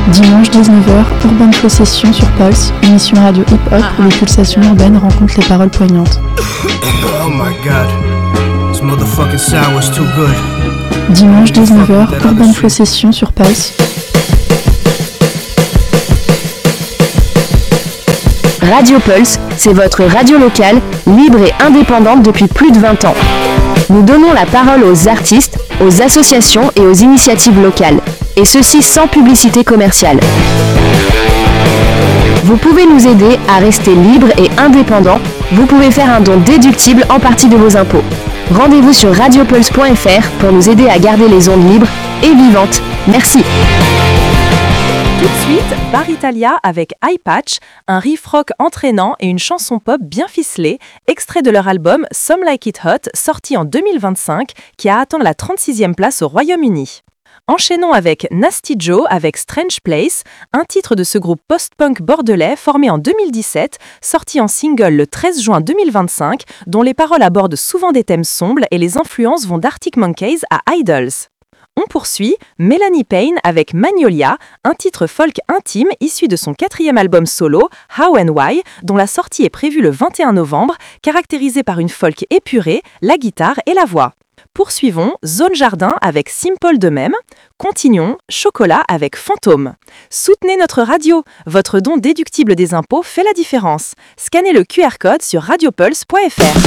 Dimanche 19h, Urban Possession sur Pulse, émission radio hip-hop où les pulsations urbaines rencontrent les paroles poignantes. Oh my god, this motherfucking sour's too good. Dimanche 19h, Urban Possession sur Pulse. Radio Pulse, c'est votre radio locale, libre et indépendante depuis plus de 20 ans. Nous donnons la parole aux artistes, aux associations et aux initiatives locales. Et ceci sans publicité commerciale. Vous pouvez nous aider à rester libres et indépendants. Vous pouvez faire un don déductible en partie de vos impôts. Rendez-vous sur radiopulse.fr pour nous aider à garder les ondes libres et vivantes. Merci. Tout de suite, Bar Italia avec Eye Patch, un riff rock entraînant et une chanson pop bien ficelée, extrait de leur album Some Like It Hot, sorti en 2025, qui a atteint la 36e place au Royaume-Uni. Enchaînons avec Nasty Joe avec Strange Place, un titre de ce groupe post-punk bordelais formé en 2017, sorti en single le 13 juin 2025, dont les paroles abordent souvent des thèmes sombres et les influences vont d'Arctic Monkeys à Idols. On poursuit Melanie Payne avec Magnolia, un titre folk intime issu de son 4e album solo, How and Why, dont la sortie est prévue le 21 novembre, caractérisé par une folk épurée, la guitare et la voix. Poursuivons Zone Jardin avec Simple de même. Continuons Chocolat avec Fantôme. Soutenez notre radio. Votre don déductible des impôts fait la différence. Scannez le QR code sur radiopulse.fr.